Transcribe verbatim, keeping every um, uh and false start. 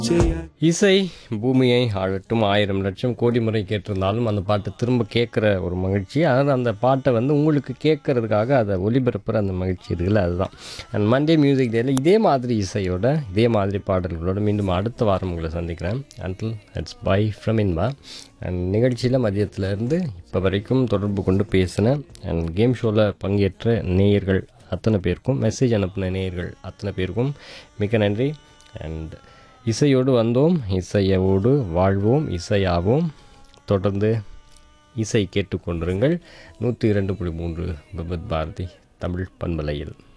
இசை பூமியை ஆழட்டும் ஆயிரம் லட்சம் கோடி முறை கேட்டிருந்தாலும் அந்த பாட்டை திரும்ப கேட்குற ஒரு மகிழ்ச்சி, அதாவது அந்த பாட்டை வந்து உங்களுக்கு கேட்கறதுக்காக அதை ஒளிபரப்புற அந்த மகிழ்ச்சி இருக்குல்ல, அதுதான். அண்ட் மண்டே மியூசிக் டேயில் இதே மாதிரி இசையோட இதே மாதிரி பாடல்களோட மீண்டும் அடுத்த வாரம் உங்களை சந்திக்கிறேன். Until it's by from Inba. And நிகழ்ச்சியில் மதியத்திலேருந்து இப்போ வரைக்கும் தொடர்பு கொண்டு பேசினேன் அண்ட் கேம் ஷோவில் பங்கேற்ற நேயர்கள் அத்தனை பேருக்கும், மெசேஜ் அனுப்பின நேயர்கள் அத்தனை பேருக்கும் மிக நன்றி. அண்ட் இசையோடு வந்தோம், இசையோடு வாழ்வோம், இசையாவோம். தொடர்ந்து இசை கேட்டுக்கொண்டிருங்கள். நூற்றி இரண்டு புள்ளி மூன்று விபத் பாரதி தமிழ் பண்பலையில்.